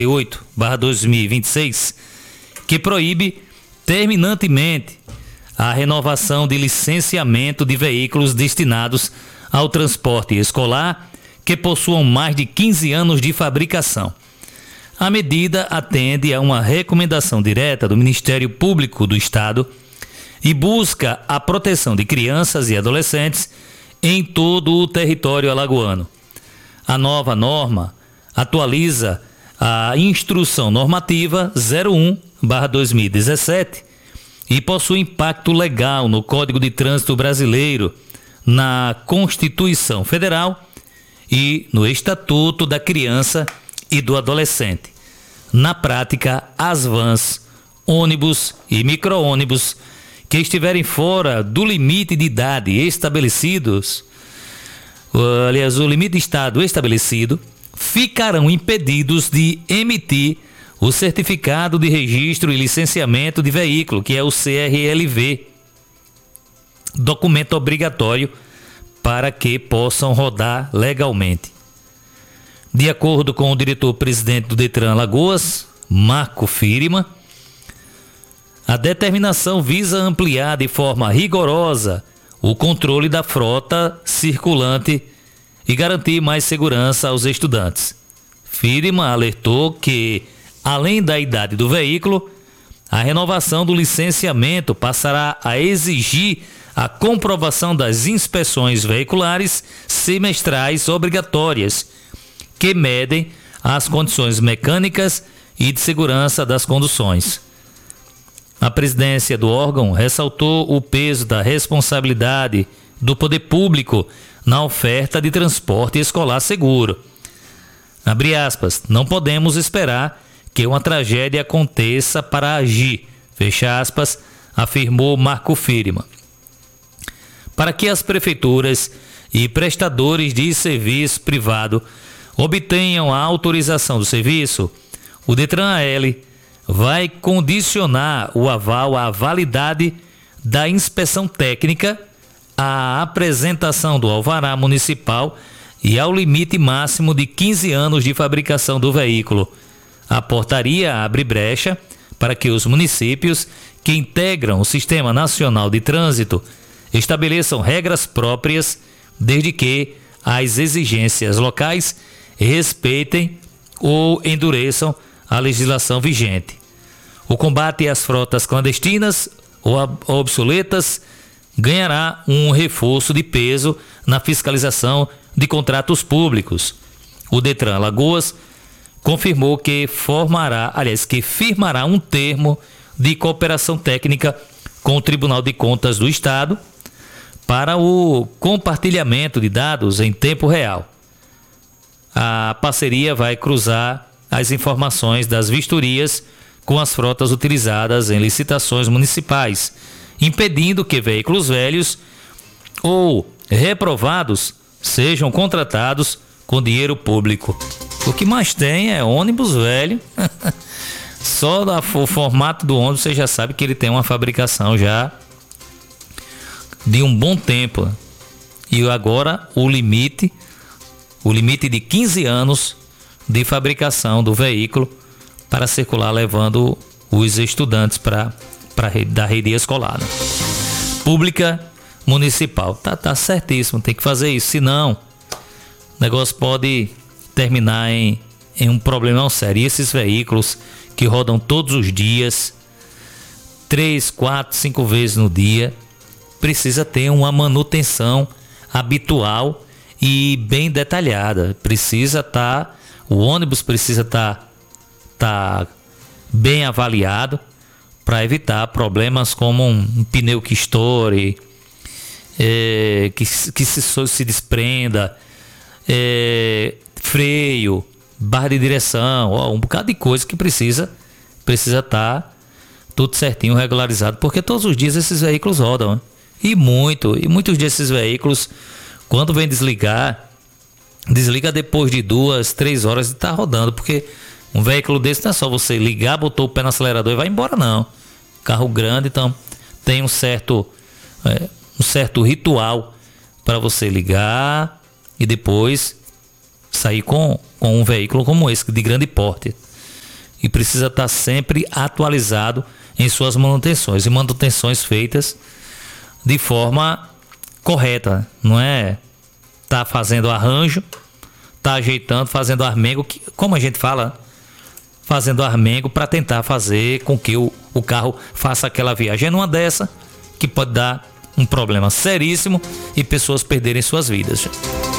8/2026, que proíbe terminantemente a renovação de licenciamento de veículos destinados ao transporte escolar que possuam mais de 15 anos de fabricação. A medida atende a uma recomendação direta do Ministério Público do Estado e busca a proteção de crianças e adolescentes em todo o território alagoano. A nova norma atualiza a Instrução Normativa 01/2017 e possui impacto legal no Código de Trânsito Brasileiro, na Constituição Federal e no Estatuto da Criança e do Adolescente. Na prática, as vans, ônibus e micro-ônibus que estiverem fora do limite de idade estabelecidos, aliás, o limite de estado estabelecido, ficarão impedidos de emitir o Certificado de Registro e Licenciamento de Veículo, que é o CRLV, documento obrigatório para que possam rodar legalmente. De acordo com o diretor-presidente do Detran Alagoas, Marco Firima, a determinação visa ampliar de forma rigorosa o controle da frota circulante e garantir mais segurança aos estudantes. Firima alertou que, além da idade do veículo, a renovação do licenciamento passará a exigir a comprovação das inspeções veiculares semestrais obrigatórias, que medem as condições mecânicas e de segurança das conduções. A presidência do órgão ressaltou o peso da responsabilidade do poder público na oferta de transporte escolar seguro. Abre aspas, não podemos esperar que uma tragédia aconteça para agir, fecha aspas, afirmou Marco Firima. Para que as prefeituras e prestadores de serviço privado obtenham a autorização do serviço, o Detran-AL vai condicionar o aval à validade da inspeção técnica, à apresentação do alvará municipal e ao limite máximo de 15 anos de fabricação do veículo. A portaria abre brecha para que os municípios que integram o Sistema Nacional de Trânsito estabeleçam regras próprias, desde que as exigências locais respeitem ou endureçam a legislação vigente. O combate às frotas clandestinas ou obsoletas ganhará um reforço de peso na fiscalização de contratos públicos. O Detran Alagoas confirmou que firmará um termo de cooperação técnica com o Tribunal de Contas do Estado para o compartilhamento de dados em tempo real. A parceria vai cruzar as informações das vistorias com as frotas utilizadas em licitações municipais, impedindo que veículos velhos ou reprovados sejam contratados com dinheiro público. O que mais tem é ônibus velho. Só o formato do ônibus você já sabe que ele tem uma fabricação já de um bom tempo. E agora o limite de 15 anos de fabricação do veículo para circular levando os estudantes da rede escolar, né? Pública municipal. Tá certíssimo, tem que fazer isso, senão o negócio pode terminar em um problemão sério. E esses veículos que rodam todos os dias, 3, 4, 5 vezes no dia, precisa ter uma manutenção habitual e bem detalhada. O ônibus precisa estar bem avaliado para evitar problemas como um pneu que estoure, que se desprenda, freio, barra de direção, um bocado de coisa que precisa estar tudo certinho, regularizado, porque todos os dias esses veículos rodam, né? E muitos desses veículos, quando vem desliga depois de 2, 3 horas de estar rodando, porque um veículo desse não é só você ligar, botou o pé no acelerador e vai embora, não. Carro grande, então tem um certo ritual para você ligar e depois sair com um veículo como esse, de grande porte. e precisa estar sempre atualizado em suas manutenções, e manutenções feitas de forma correta, não é tá fazendo arranjo, tá ajeitando, fazendo armengo, como a gente fala, fazendo armengo para tentar fazer com que o carro faça aquela viagem. É numa dessa que pode dar um problema seríssimo e pessoas perderem suas vidas.